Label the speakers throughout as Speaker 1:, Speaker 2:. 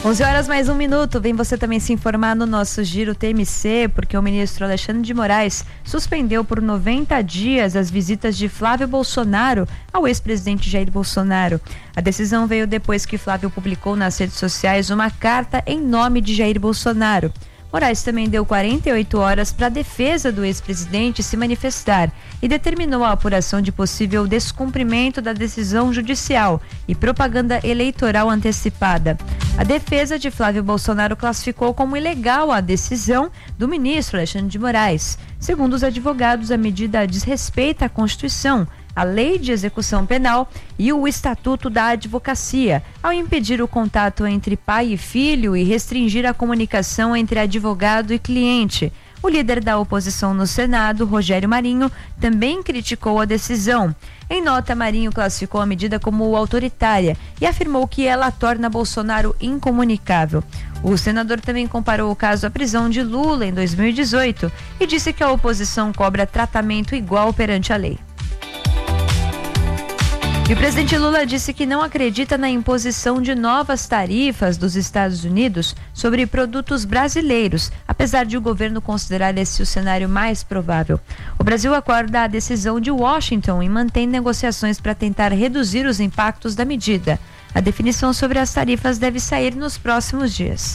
Speaker 1: 11 horas mais 1 minuto. Vem você também se informar no nosso Giro TMC, porque o ministro Alexandre de Moraes suspendeu por 90 dias as visitas de Flávio Bolsonaro ao ex-presidente Jair Bolsonaro. A decisão veio depois que Flávio publicou nas redes sociais uma carta em nome de Jair Bolsonaro. Moraes também deu 48 horas para a defesa do ex-presidente se manifestar e determinou a apuração de possível descumprimento da decisão judicial e propaganda eleitoral antecipada. A defesa de Flávio Bolsonaro classificou como ilegal a decisão do ministro Alexandre de Moraes. Segundo os advogados, a medida desrespeita a Constituição, a Lei de Execução Penal e o Estatuto da Advocacia, ao impedir o contato entre pai e filho e restringir a comunicação entre advogado e cliente. O líder da oposição no Senado, Rogério Marinho, também criticou a decisão. Em nota, Marinho classificou a medida como autoritária e afirmou que ela torna Bolsonaro incomunicável. O senador também comparou o caso à prisão de Lula em 2018 e disse que a oposição cobra tratamento igual perante a lei. E o presidente Lula disse que não acredita na imposição de novas tarifas dos Estados Unidos sobre produtos brasileiros, apesar de o governo considerar esse o cenário mais provável. O Brasil acorda a decisão de Washington e mantém negociações para tentar reduzir os impactos da medida. A definição sobre as tarifas deve sair nos próximos dias.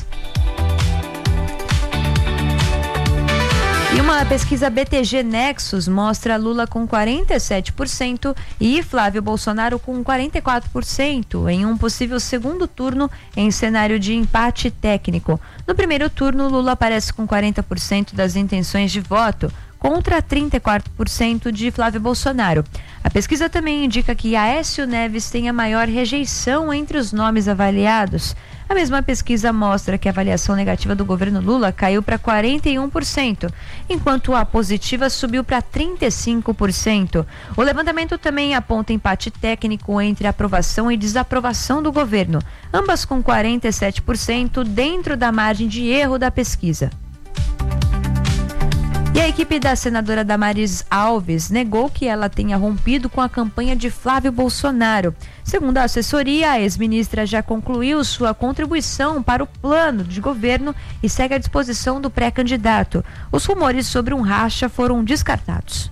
Speaker 1: E uma pesquisa BTG Nexus mostra Lula com 47% e Flávio Bolsonaro com 44% em um possível segundo turno em cenário de empate técnico. No primeiro turno, Lula aparece com 40% das intenções de voto, contra 34% de Flávio Bolsonaro. A pesquisa também indica que Aécio Neves tem a maior rejeição entre os nomes avaliados. A mesma pesquisa mostra que a avaliação negativa do governo Lula caiu para 41%, enquanto a positiva subiu para 35%. O levantamento também aponta empate técnico entre aprovação e desaprovação do governo, ambas com 47% dentro da margem de erro da pesquisa. E a equipe da senadora Damares Alves negou que ela tenha rompido com a campanha de Flávio Bolsonaro. Segundo a assessoria, a ex-ministra já concluiu sua contribuição para o plano de governo e segue à disposição do pré-candidato. Os rumores sobre um racha foram descartados.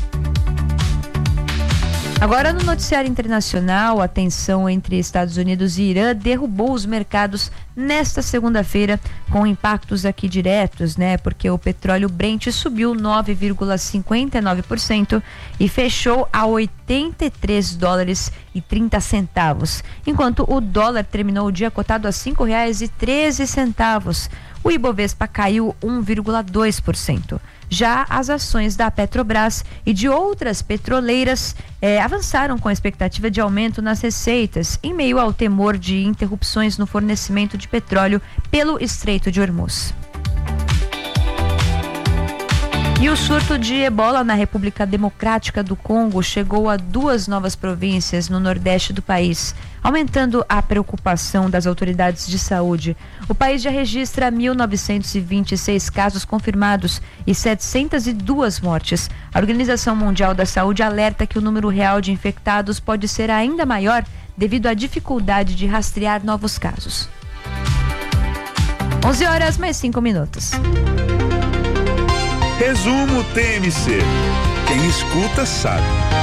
Speaker 1: Agora, no noticiário internacional, a tensão entre Estados Unidos e Irã derrubou os mercados nesta segunda-feira, com impactos aqui diretos, porque o petróleo Brent subiu 9,59% e fechou a $83,30, enquanto o dólar terminou o dia cotado a R$ 5,13. O Ibovespa caiu 1,2%. Já as ações da Petrobras e de outras petroleiras avançaram com a expectativa de aumento nas receitas, em meio ao temor de interrupções no fornecimento de petróleo pelo Estreito de Hormuz. E o surto de ebola na República Democrática do Congo chegou a 2 novas províncias no nordeste do país, aumentando a preocupação das autoridades de saúde. O país já registra 1.926 casos confirmados e 702 mortes. A Organização Mundial da Saúde alerta que o número real de infectados pode ser ainda maior devido à dificuldade de rastrear novos casos. 11 horas mais 5 minutos.
Speaker 2: Resumo TMC. Quem escuta sabe.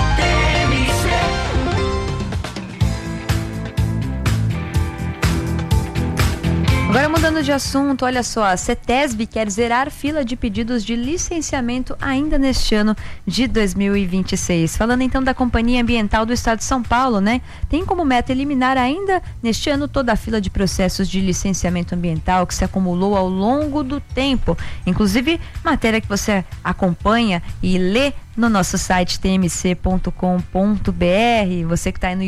Speaker 1: Agora mudando de assunto, olha só, a CETESB quer zerar fila de pedidos de licenciamento ainda neste ano de 2026. Falando então da Companhia Ambiental do Estado de São Paulo, tem como meta eliminar ainda neste ano toda a fila de processos de licenciamento ambiental que se acumulou ao longo do tempo. Inclusive, matéria que você acompanha e lê no nosso site tmc.com.br, você que está aí no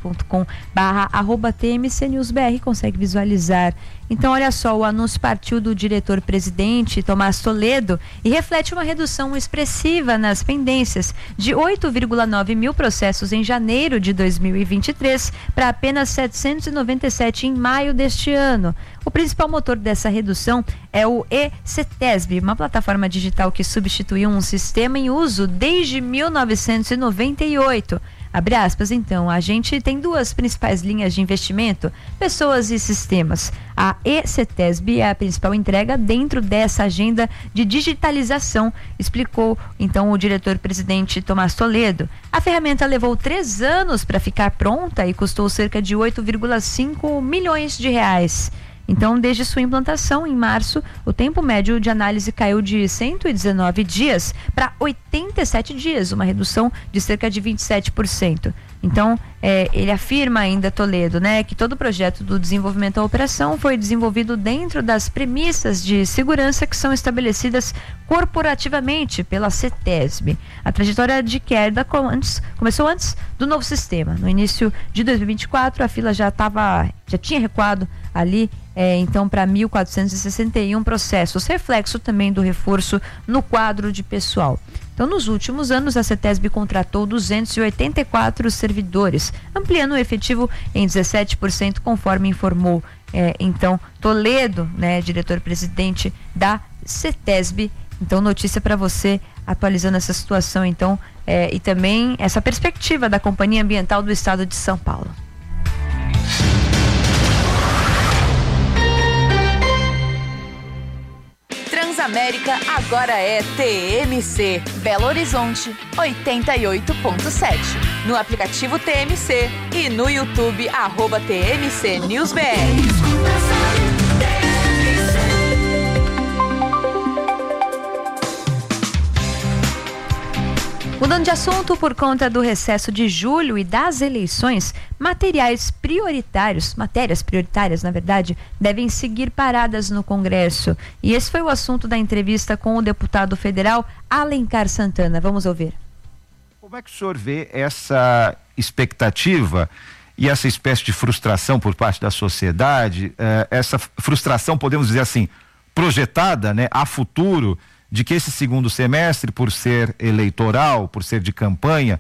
Speaker 1: youtube.com/tmcnewsbr consegue visualizar. Então, olha só, o anúncio partiu do diretor-presidente Tomás Toledo e reflete uma redução expressiva nas pendências de 8,9 mil processos em janeiro de 2023 para apenas 797 em maio deste ano. O principal motor dessa redução é o e-CETESB, uma plataforma digital que substituiu um sistema em uso desde 1998. Abre aspas, então, a gente tem duas principais linhas de investimento, pessoas e sistemas. A e-CETESB é a principal entrega dentro dessa agenda de digitalização, explicou então o diretor-presidente Tomás Toledo. A ferramenta levou 3 anos para ficar pronta e custou cerca de 8,5 milhões de reais. Então, desde sua implantação, em março, o tempo médio de análise caiu de 119 dias para 87 dias, uma redução de cerca de 27%. Então, ele afirma ainda, Toledo, né, que todo o projeto do desenvolvimento da operação foi desenvolvido dentro das premissas de segurança que são estabelecidas corporativamente pela CETESB. A trajetória de queda começou antes do novo sistema. No início de 2024, a fila já tinha recuado ali, então, para 1.461 processos, reflexo também do reforço no quadro de pessoal. Então, nos últimos anos, a CETESB contratou 284 servidores, ampliando o efetivo em 17%, conforme informou, então, Toledo, né, diretor-presidente da CETESB. Então, notícia para você, atualizando essa situação, então, e também essa perspectiva da Companhia Ambiental do Estado de São Paulo.
Speaker 3: Transamérica agora é TMC. Belo Horizonte, 88.7. No aplicativo TMC e no YouTube, @TMC News BR.
Speaker 1: Mudando de assunto, por conta do recesso de julho e das eleições, matérias prioritárias, na verdade, devem seguir paradas no Congresso. E esse foi o assunto da entrevista com o deputado federal Alencar Santana. Vamos ouvir.
Speaker 4: Como é que o senhor vê essa expectativa e essa espécie de frustração por parte da sociedade, essa frustração, podemos dizer assim, projetada, né, a futuro, de que esse segundo semestre, por ser eleitoral, por ser de campanha,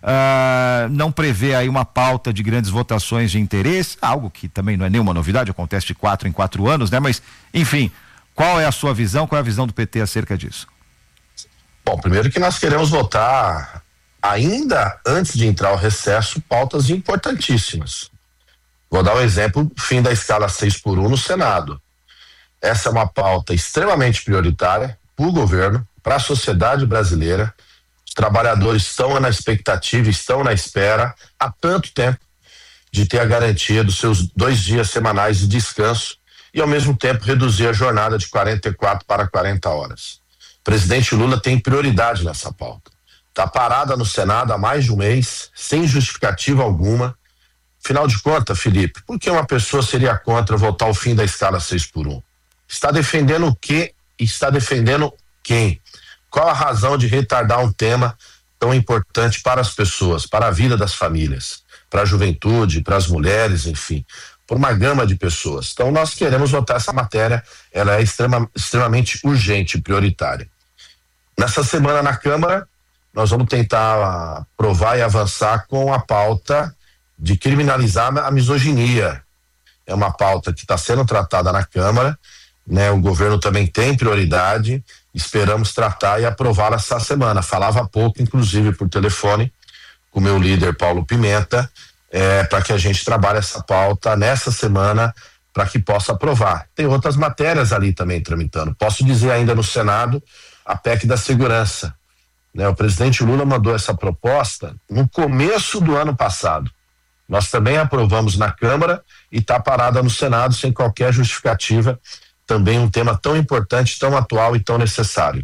Speaker 4: não prevê aí uma pauta de grandes votações de interesse, algo que também não é nenhuma novidade, acontece de 4 em 4 anos, né? Mas, enfim, qual é a sua visão, qual é a visão do PT acerca disso?
Speaker 5: Bom, primeiro que nós queremos votar, ainda antes de entrar o recesso, pautas importantíssimas. Vou dar um exemplo, fim da escala 6x1 no Senado. Essa é uma pauta extremamente prioritária para o governo, para a sociedade brasileira. Os trabalhadores estão na expectativa, estão na espera há tanto tempo de ter a garantia dos seus 2 dias semanais de descanso e, ao mesmo tempo, reduzir a jornada de 44 para 40 horas. O presidente Lula tem prioridade nessa pauta. Está parada no Senado há mais de um mês, sem justificativa alguma. Afinal de contas, Felipe, por que uma pessoa seria contra votar o fim da escala 6x1? Está defendendo o quê? Está defendendo quem? Qual a razão de retardar um tema tão importante para as pessoas, para a vida das famílias, para a juventude, para as mulheres, enfim, por uma gama de pessoas? Então nós queremos votar essa matéria, ela é extremamente urgente e prioritária. Nessa semana na Câmara, nós vamos tentar aprovar e avançar com a pauta de criminalizar a misoginia. É uma pauta que está sendo tratada na Câmara, né? O governo também tem prioridade, esperamos tratar e aprovar essa semana. Falava há pouco, inclusive por telefone, com o meu líder Paulo Pimenta, para que a gente trabalhe essa pauta nessa semana para que possa aprovar. Tem outras matérias ali também tramitando. Posso dizer ainda no Senado, a PEC da segurança, né? O presidente Lula mandou essa proposta no começo do ano passado. Nós também aprovamos na Câmara e está parada no Senado sem qualquer justificativa. Também um tema tão importante, tão atual e tão necessário.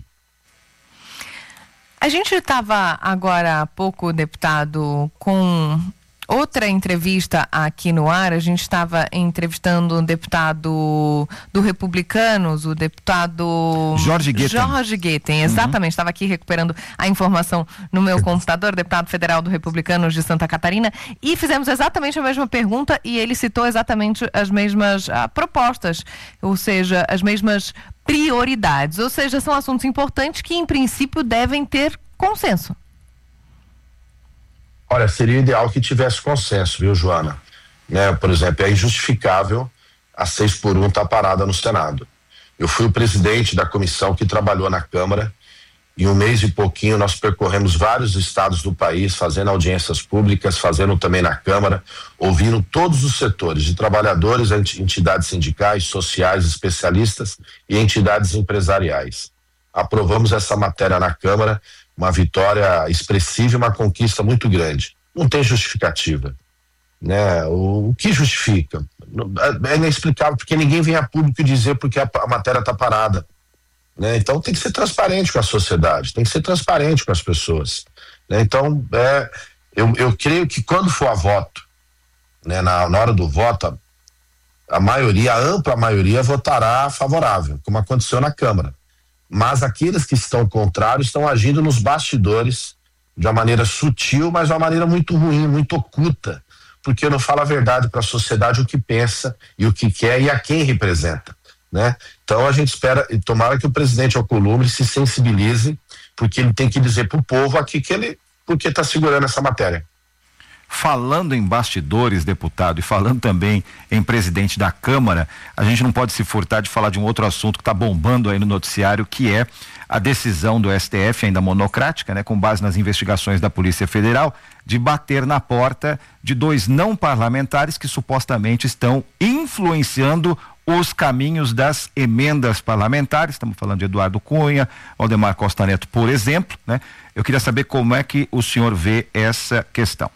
Speaker 6: A gente estava agora há pouco, deputado, com outra entrevista aqui no ar. A gente estava entrevistando um deputado do Republicanos, o deputado
Speaker 4: Jorge
Speaker 6: Guetem, exatamente. Estava aqui recuperando a informação no meu computador, deputado federal do Republicanos de Santa Catarina, e fizemos exatamente a mesma pergunta e ele citou exatamente as mesmas propostas, ou seja, as mesmas prioridades, ou seja, são assuntos importantes que em princípio devem ter consenso.
Speaker 5: Olha, seria ideal que tivesse consenso, viu, Joana? Né? Por exemplo, é injustificável a 6x1 estar parada no Senado. Eu fui o presidente da comissão que trabalhou na Câmara Em um mês e pouquinho nós percorremos vários estados do país, fazendo audiências públicas, fazendo também na Câmara, ouvindo todos os setores, de trabalhadores, entidades sindicais, sociais, especialistas e entidades empresariais. Aprovamos essa matéria na Câmara, uma vitória expressiva e uma conquista muito grande. Não tem justificativa, né? O que justifica? É inexplicável, porque ninguém vem a público dizer porque a matéria está parada, né? Então tem que ser transparente com a sociedade, tem que ser transparente com as pessoas, né? Então eu creio que quando for a voto, né, na hora do voto, a ampla maioria votará favorável, como aconteceu na Câmara. Mas aqueles que estão contrários estão agindo nos bastidores de uma maneira sutil, mas de uma maneira muito ruim, muito oculta, porque não fala a verdade para a sociedade, o que pensa e o que quer e a quem representa, né? Então a gente espera e tomara que o presidente Alcolumbre se sensibilize, porque ele tem que dizer para o povo aqui porque está segurando essa matéria.
Speaker 4: Falando em bastidores, deputado, e falando também em presidente da Câmara, a gente não pode se furtar de falar de um outro assunto que está bombando aí no noticiário, que é a decisão do STF, ainda monocrática, né, com base nas investigações da Polícia Federal, de bater na porta de 2 não parlamentares que supostamente estão influenciando os caminhos das emendas parlamentares. Estamos falando de Eduardo Cunha, Waldemar Costa Neto, por exemplo, né? Eu queria saber como é que o senhor vê essa questão.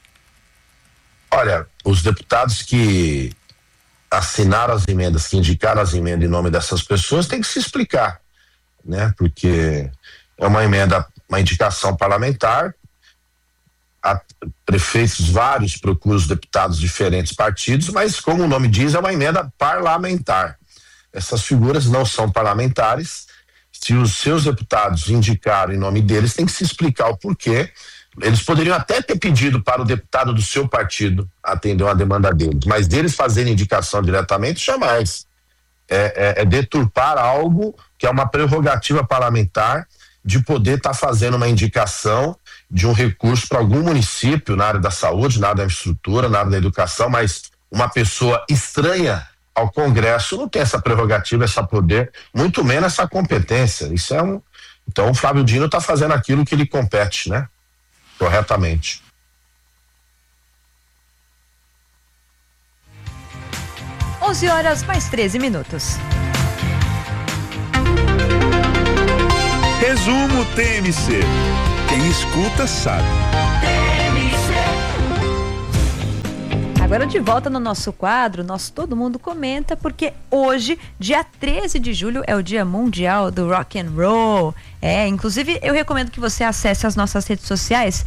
Speaker 5: Olha, os deputados que assinaram as emendas, que indicaram as emendas em nome dessas pessoas, têm que se explicar, né? Porque é uma emenda, uma indicação parlamentar, prefeitos vários procuram os deputados de diferentes partidos, mas como o nome diz, é uma emenda parlamentar. Essas figuras não são parlamentares. Se os seus deputados indicaram em nome deles, tem que se explicar o porquê. Eles poderiam até ter pedido para o deputado do seu partido atender uma demanda deles, mas deles fazerem indicação diretamente, jamais. É deturpar algo que é uma prerrogativa parlamentar de poder estar fazendo uma indicação de um recurso para algum município na área da saúde, na área da infraestrutura, na área da educação, mas uma pessoa estranha ao Congresso não tem essa prerrogativa, esse poder, muito menos essa competência. Isso então o Flávio Dino está fazendo aquilo que lhe compete, né? Corretamente.
Speaker 1: Onze horas mais 13 minutos.
Speaker 2: Resumo TMC. Quem escuta sabe.
Speaker 1: Agora de volta no nosso quadro, Todo Mundo Comenta, porque hoje, dia 13 de julho, é o Dia Mundial do Rock and Roll. Inclusive eu recomendo que você acesse as nossas redes sociais,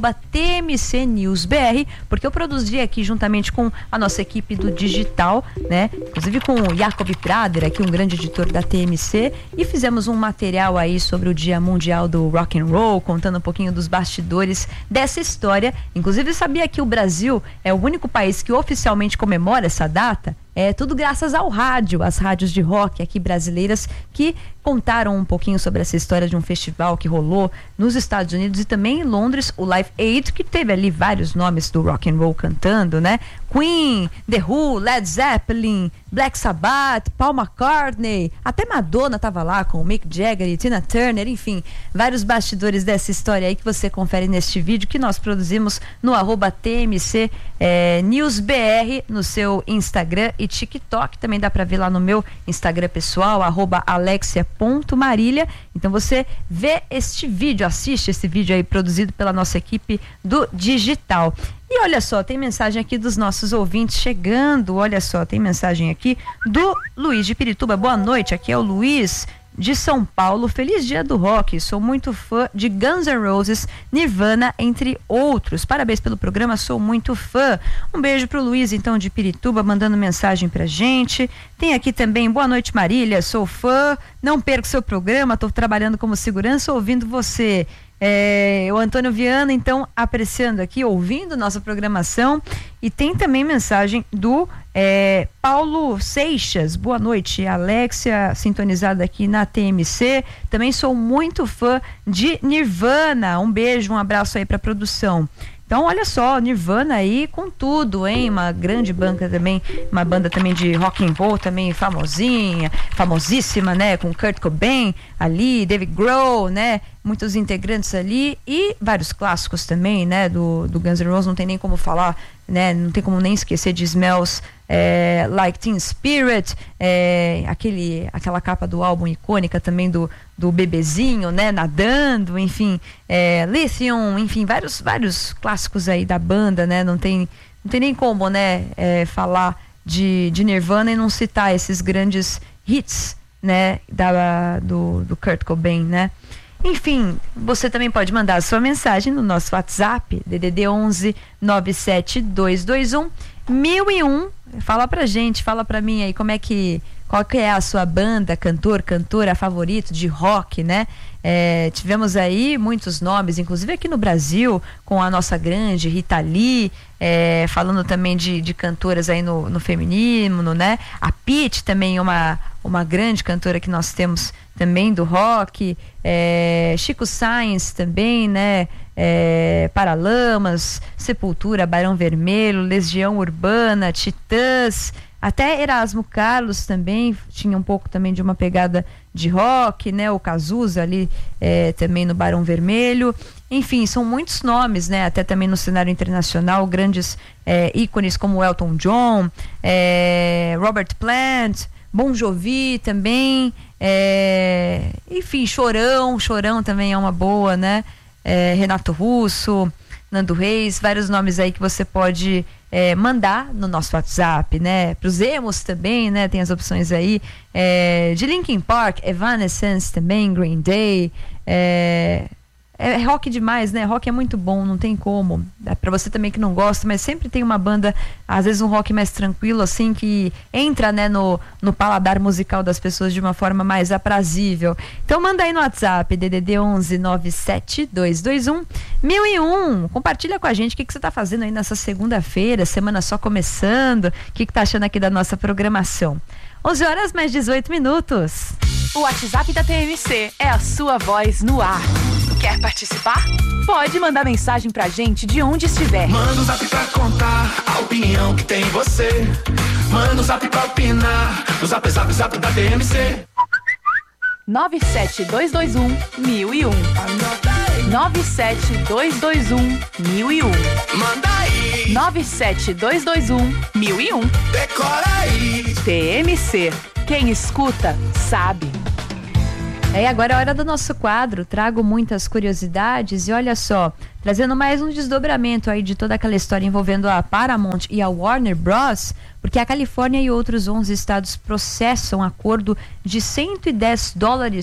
Speaker 1: @TMCNewsBR, porque eu produzi aqui juntamente com a nossa equipe do digital, né? Inclusive com o Jacob Prader, aqui um grande editor da TMC, e fizemos um material aí sobre o Dia Mundial do Rock and Roll, contando um pouquinho dos bastidores dessa história. Inclusive sabia que o Brasil é o único país que oficialmente comemora essa data? É tudo graças ao rádio, as rádios de rock aqui brasileiras que contaram um pouquinho sobre essa história de um festival que rolou nos Estados Unidos e também em Londres, o Live Aid, que teve ali vários nomes do rock and roll cantando, né? Queen, The Who, Led Zeppelin, Black Sabbath, Paul McCartney, até Madonna tava lá com o Mick Jagger e Tina Turner, enfim, vários bastidores dessa história aí que você confere neste vídeo que nós produzimos no @TMC NewsBR no seu Instagram e TikTok, também dá para ver lá no meu Instagram pessoal, @alexia.marília. Então você vê este vídeo, assiste esse vídeo aí produzido pela nossa equipe do digital. E olha só, tem mensagem aqui dos nossos ouvintes chegando, olha só, tem mensagem aqui do Luiz de Pirituba. Boa noite, aqui é o Luiz de São Paulo. Feliz dia do rock, sou muito fã de Guns N' Roses, Nirvana, entre outros. Parabéns pelo programa, sou muito fã. Um beijo pro Luiz, então, de Pirituba, mandando mensagem pra gente. Tem aqui também, boa noite, Marília, sou fã, não perco seu programa, tô trabalhando como segurança, ouvindo você. O Antônio Viana, então, apreciando aqui, ouvindo nossa programação. E tem também mensagem do Paulo Seixas. Boa noite, Alexia, sintonizada aqui na TMC. Também sou muito fã de Nirvana. Um beijo, um abraço aí pra produção. Então Então, olha só, Nirvana aí com tudo, hein? Uma grande banda também de rock and roll também famosíssima, né? Com Kurt Cobain ali, Dave Grohl, né? Muitos integrantes ali e vários clássicos também, né? Do Guns N' Roses, não tem nem como falar, né? Não tem como nem esquecer de Smells Like Teen Spirit, aquela capa do álbum icônica também do bebezinho, né? Nadando, enfim, Lithium, enfim, vários clássicos aí da banda, né? Não tem nem como, né? Falar de Nirvana e não citar esses grandes hits, né? Do Kurt Cobain, né? Enfim, você também pode mandar a sua mensagem no nosso WhatsApp, DDD 11 97221 1001. Fala pra gente, fala pra mim aí qual que é a sua banda, cantora favorito de rock, né? Tivemos aí muitos nomes, inclusive aqui no Brasil, com a nossa grande Rita Lee, falando também de cantoras aí no feminino, né? A Pitty também é uma grande cantora que nós temos também do rock, Chico Science também, né? Paralamas, Sepultura, Barão Vermelho, Legião Urbana, Titãs, até Erasmo Carlos também tinha um pouco também de uma pegada de rock, né? O Cazuza ali também no Barão Vermelho. Enfim, são muitos nomes, né? Até também no cenário internacional, grandes ícones como Elton John, Robert Plant, Bon Jovi também, enfim, Chorão também é uma boa, né? Renato Russo, Nando Reis, vários nomes aí que você pode mandar no nosso WhatsApp, né? Para os emos também, né? Tem as opções aí de Linkin Park, Evanescence também, Green Day, é rock demais, né? Rock é muito bom, não tem como. Pra você também que não gosta, mas sempre tem uma banda, às vezes um rock mais tranquilo, assim, que entra, né, no paladar musical das pessoas de uma forma mais aprazível. Então manda aí no WhatsApp, DDD 11 97221 1001. Compartilha com a gente o que você tá fazendo aí nessa segunda-feira, semana só começando, o que tá achando aqui da nossa programação. 11 horas mais 18 minutos.
Speaker 3: O WhatsApp da TMC é a sua voz no ar. Quer participar? Pode mandar mensagem pra gente de onde estiver.
Speaker 7: Manda um zap pra contar a opinião que tem em você. Manda um zap pra opinar no zap da TMC.
Speaker 3: 97221 97221 Manda aí. 97221
Speaker 7: Decora aí.
Speaker 3: TMC. Quem escuta, sabe.
Speaker 1: Agora é a hora do nosso quadro. Trago muitas curiosidades e olha só, trazendo mais um desdobramento aí de toda aquela história envolvendo a Paramount e a Warner Bros., porque a Califórnia e outros 11 estados processam acordo de 110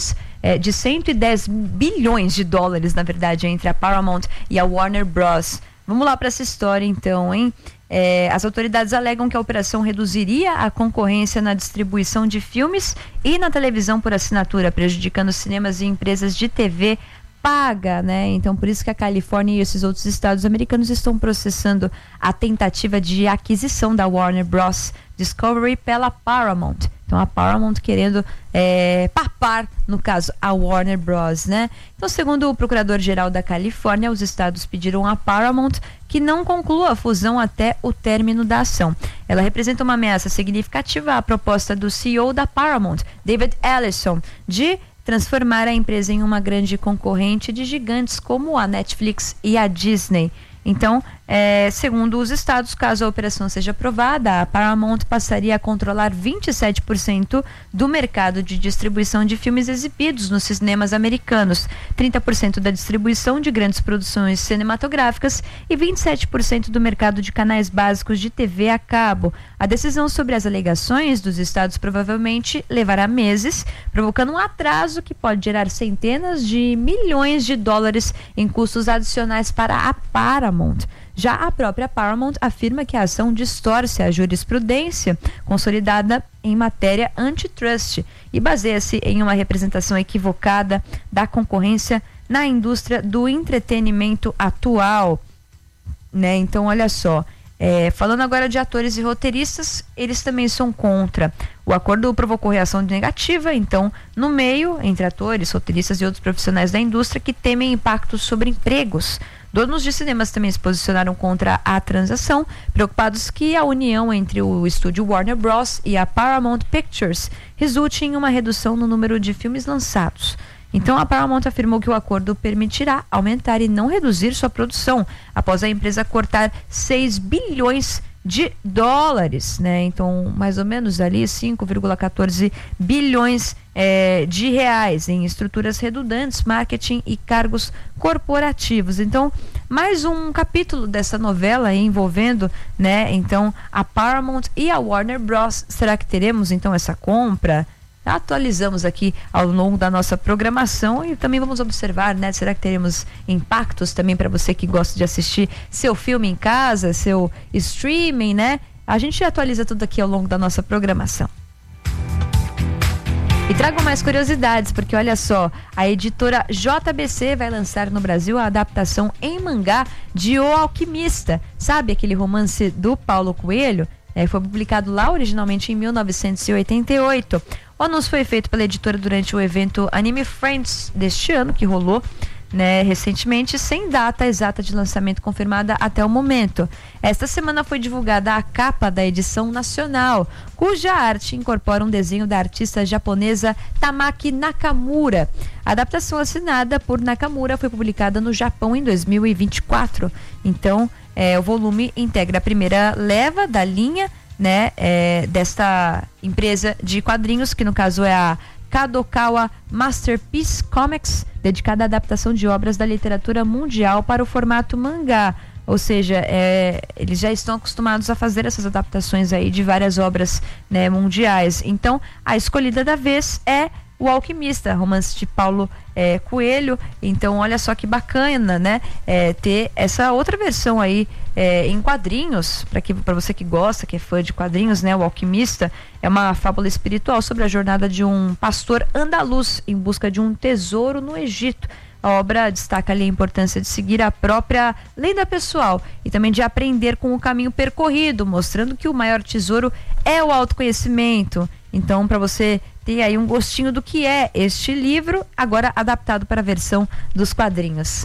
Speaker 1: bilhões de dólares, na verdade, entre a Paramount e a Warner Bros. Vamos lá para essa história então, hein? As autoridades alegam que a operação reduziria a concorrência na distribuição de filmes e na televisão por assinatura, prejudicando cinemas e empresas de TV paga, né? Então, por isso que a Califórnia e esses outros estados americanos estão processando a tentativa de aquisição da Warner Bros. Discovery pela Paramount. Então, a Paramount querendo papar, no caso, a Warner Bros., né? Então, segundo o procurador-geral da Califórnia, os estados pediram à Paramount que não conclua a fusão até o término da ação. Ela representa uma ameaça significativa à proposta do CEO da Paramount, David Ellison, de transformar a empresa em uma grande concorrente de gigantes como a Netflix e a Disney. Então, segundo os estados, caso a operação seja aprovada, a Paramount passaria a controlar 27% do mercado de distribuição de filmes exibidos nos cinemas americanos, 30% da distribuição de grandes produções cinematográficas e 27% do mercado de canais básicos de TV a cabo. A decisão sobre as alegações dos estados provavelmente levará meses, provocando um atraso que pode gerar centenas de milhões de dólares em custos adicionais para a Paramount. Já a própria Paramount afirma que a ação distorce a jurisprudência consolidada em matéria antitrust e baseia-se em uma representação equivocada da concorrência na indústria do entretenimento atual, né? Então, olha só, falando agora de atores e roteiristas, eles também são contra. O acordo provocou reação negativa, então, no meio, entre atores, roteiristas e outros profissionais da indústria que temem impactos sobre empregos Donos de cinemas também se posicionaram contra a transação, preocupados que a união entre o estúdio Warner Bros. E a Paramount Pictures resulte em uma redução no número de filmes lançados. Então, a Paramount afirmou que o acordo permitirá aumentar e não reduzir sua produção, após a empresa cortar 6 bilhões de dólares, né? Então, mais ou menos ali 5,14 bilhões de reais em estruturas redundantes, marketing e cargos corporativos. Então, mais um capítulo dessa novela envolvendo, né? Então, a Paramount e a Warner Bros. Será que teremos então essa compra? Atualizamos aqui ao longo da nossa programação e também vamos observar, né? Será que teremos impactos também para você que gosta de assistir seu filme em casa, seu streaming, né? A gente atualiza tudo aqui ao longo da nossa programação. E trago mais curiosidades, porque olha só, a editora JBC vai lançar no Brasil a adaptação em mangá de O Alquimista. Sabe aquele romance do Paulo Coelho? Foi publicado lá originalmente em 1988. O anúncio foi feito pela editora durante o evento Anime Friends deste ano, que rolou, né, recentemente, sem data exata de lançamento confirmada até o momento. Esta semana foi divulgada a capa da edição nacional, cuja arte incorpora um desenho da artista japonesa Tamaki Nakamura. A adaptação assinada por Nakamura foi publicada no Japão em 2024. Então, o volume integra a primeira leva da linha, né, desta empresa de quadrinhos, que no caso é a Kadokawa Masterpiece Comics, dedicada à adaptação de obras da literatura mundial para o formato mangá. Ou seja, eles já estão acostumados a fazer essas adaptações aí de várias obras, né, mundiais. Então, a escolhida da vez é O Alquimista, romance de Paulo Coelho. Então, olha só que bacana, né? Ter essa outra versão aí em quadrinhos, para você que gosta, que é fã de quadrinhos, né? O Alquimista é uma fábula espiritual sobre a jornada de um pastor andaluz em busca de um tesouro no Egito. A obra destaca ali a importância de seguir a própria lenda pessoal e também de aprender com o caminho percorrido, mostrando que o maior tesouro é o autoconhecimento. Então, para você ter aí um gostinho do que é este livro, agora adaptado para a versão dos quadrinhos.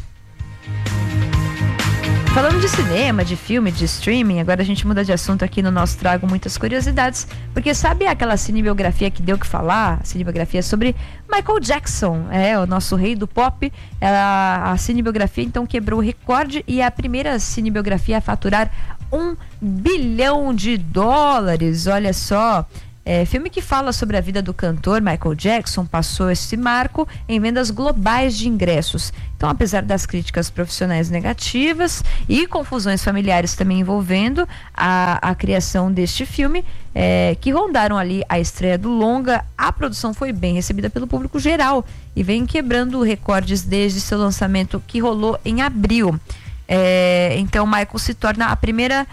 Speaker 1: Falando de cinema, de filme, de streaming, agora a gente muda de assunto aqui no nosso Trago Muitas Curiosidades, porque sabe aquela cinebiografia que deu o que falar? A cinebiografia sobre Michael Jackson, o nosso rei do pop. A cinebiografia então quebrou o recorde e é a primeira cinebiografia a faturar $1 bilhão. Olha só. Filme que fala sobre a vida do cantor Michael Jackson passou esse marco em vendas globais de ingressos. Então, apesar das críticas profissionais negativas e confusões familiares também envolvendo a criação deste filme, que rondaram ali a estreia do longa, a produção foi bem recebida pelo público geral e vem quebrando recordes desde seu lançamento, que rolou em abril. Então, Michael se torna a primeira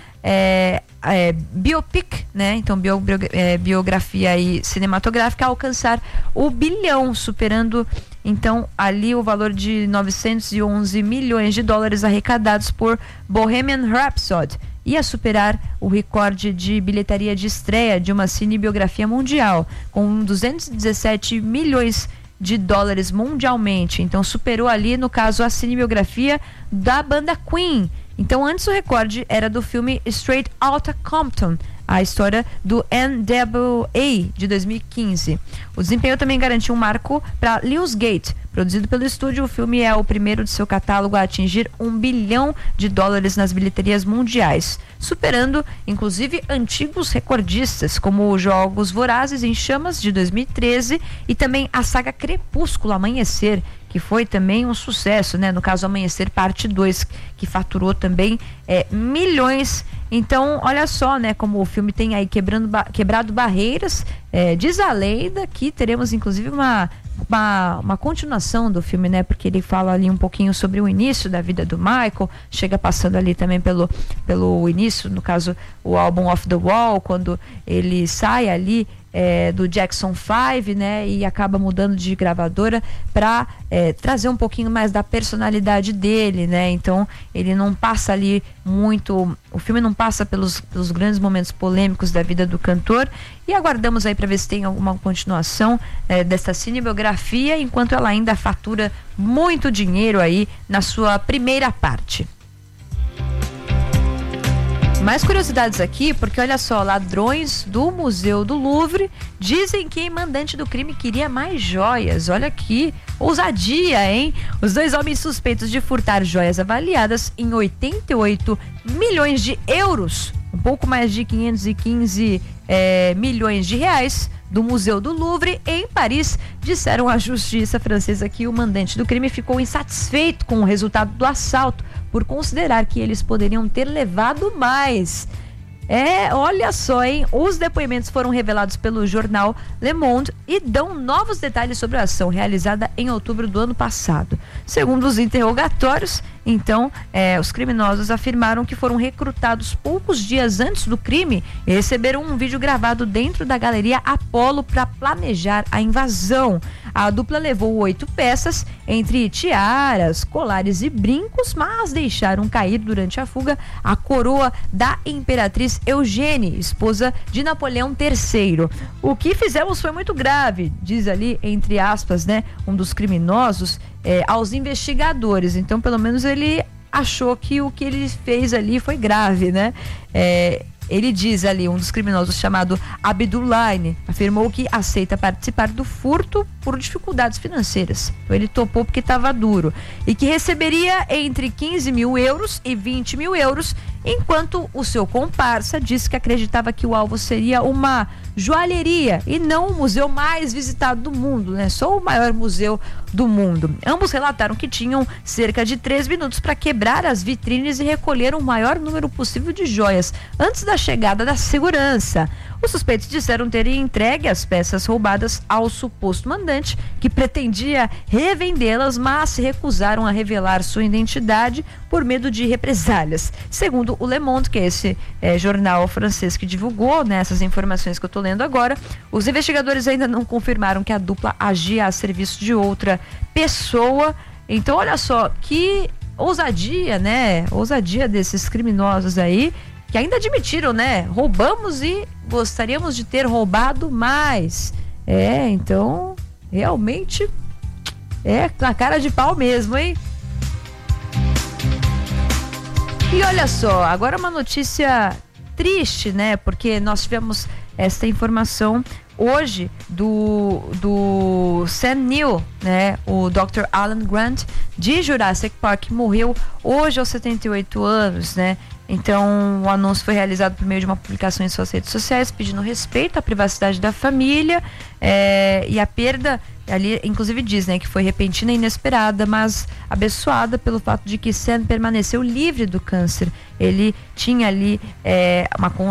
Speaker 1: biopic, né? Então, biografia aí cinematográfica a alcançar o bilhão, superando então ali o valor de $911 milhões arrecadados por Bohemian Rhapsody, e a superar o recorde de bilheteria de estreia de uma cinebiografia mundial, com $217 milhões mundialmente. Então superou ali, no caso, a cinebiografia da banda Queen. Então antes o recorde era do filme Straight Outta Compton, a história do NWA de 2015. O desempenho também garantiu um marco para Lionsgate. Produzido pelo estúdio, o filme é o primeiro de seu catálogo a atingir $1 bilhão nas bilheterias mundiais, superando inclusive antigos recordistas como Jogos Vorazes em Chamas de 2013 e também a saga Crepúsculo Amanhecer, que foi também um sucesso, né? No caso, Amanhecer Parte 2, que faturou também milhões. Então, olha só, né? Como o filme tem aí quebrado barreiras. Diz a lenda que teremos inclusive uma continuação do filme, né? Porque ele fala ali um pouquinho sobre o início da vida do Michael, chega passando ali também pelo início, no caso, o álbum Off the Wall, quando ele sai ali do Jackson 5, né? E acaba mudando de gravadora para trazer um pouquinho mais da personalidade dele, né? Então ele não passa ali muito, o filme não passa pelos grandes momentos polêmicos da vida do cantor, e aguardamos aí para ver se tem alguma continuação dessa cinebiografia, enquanto ela ainda fatura muito dinheiro aí na sua primeira parte. Mais curiosidades aqui, porque olha só, ladrões do Museu do Louvre dizem que o mandante do crime queria mais joias. Olha aqui, ousadia, hein? Os 2 homens suspeitos de furtar joias avaliadas em 88 milhões de euros, um pouco mais de 515 milhões de reais, do Museu do Louvre em Paris, disseram à justiça francesa que o mandante do crime ficou insatisfeito com o resultado do assalto, por considerar que eles poderiam ter levado mais. Olha só, hein? Os depoimentos foram revelados pelo jornal Le Monde e dão novos detalhes sobre a ação realizada em outubro do ano passado. Segundo os interrogatórios, então, os criminosos afirmaram que foram recrutados poucos dias antes do crime e receberam um vídeo gravado dentro da Galeria Apollo para planejar a invasão. A dupla levou 8 peças, entre tiaras, colares e brincos, mas deixaram cair durante a fuga a coroa da Imperatriz Eugênie, esposa de Napoleão III. O que fizemos foi muito grave, diz ali, entre aspas, né, um dos criminosos, aos investigadores. Então, pelo menos ele achou que o que ele fez ali foi grave, né? Ele diz ali, um dos criminosos chamado Abdullahi, afirmou que aceita participar do furto por dificuldades financeiras. Então ele topou porque estava duro. E que receberia entre 15 mil euros e 20 mil euros, enquanto o seu comparsa disse que acreditava que o alvo seria uma joalheria e não o museu mais visitado do mundo, né? Só o maior museu do mundo. Ambos relataram que tinham cerca de 3 minutos para quebrar as vitrines e recolher o maior número possível de joias antes da chegada da segurança. Os suspeitos disseram terem entregue as peças roubadas ao suposto mandante, que pretendia revendê-las, mas se recusaram a revelar sua identidade por medo de represálias. Segundo o Le Monde, que é esse jornal francês que divulgou, né, essas informações que eu estou lendo agora, os investigadores ainda não confirmaram que a dupla agia a serviço de outra pessoa. Então, olha só, que ousadia, né? Ousadia desses criminosos aí, que ainda admitiram, né? Roubamos e gostaríamos de ter roubado mais. Então, realmente a cara de pau mesmo, hein? E olha só, agora uma notícia triste, né? Porque nós tivemos essa informação hoje do Sam Neill, né? O Dr. Alan Grant de Jurassic Park morreu hoje aos 78 anos, né? Então, o anúncio foi realizado por meio de uma publicação em suas redes sociais, pedindo respeito à privacidade da família, e a perda, ali, inclusive diz, né, que foi repentina e inesperada, mas abençoada pelo fato de que Sam permaneceu livre do câncer. Ele tinha ali uma